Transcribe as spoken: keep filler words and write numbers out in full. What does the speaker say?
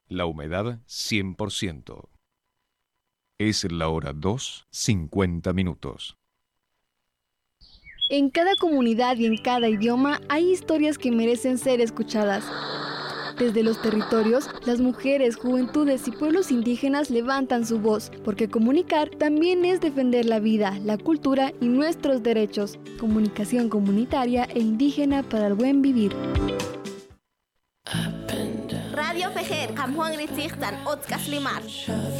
La humedad cien por ciento. Es la hora dos, cincuenta minutos. En cada comunidad y en cada idioma hay historias que merecen ser escuchadas. Desde los territorios, las mujeres, juventudes y pueblos indígenas levantan su voz, porque comunicar también es defender la vida, la cultura y nuestros derechos. Comunicación comunitaria e indígena para el buen vivir. Radio Fejer, Kamhuang Rizich, Tan Otkas Limar.